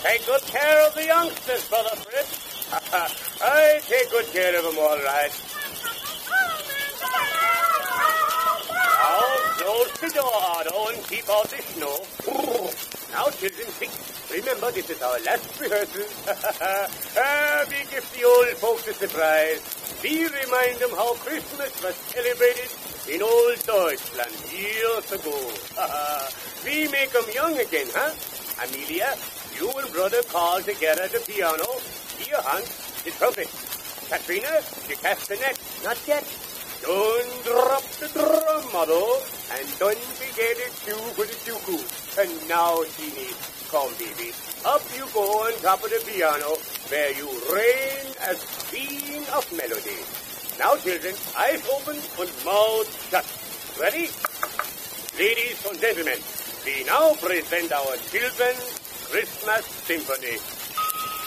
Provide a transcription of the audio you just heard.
Take good care of the youngsters, Brother Fritz. I take good care of them all right. Now, close the door, Otto, and keep out the snow. Now, children, quick. Remember, this is our last rehearsal. We give the old folks a surprise. We remind them how Christmas was celebrated in old Deutschland years ago. We make them young again, huh? Amelia, you and Brother Carl together the piano. Dear Hans, the trumpet. Katrina, the castanet. Not yet. Don't drop the drum, Mother. And don't forget the cue for the tuku. And now, Teeny, come, baby. Up you go on top of the piano, where you reign as queen of melody. Now, children, eyes open and mouth shut. Ready? Ladies and gentlemen, we now present our children's Christmas Symphony.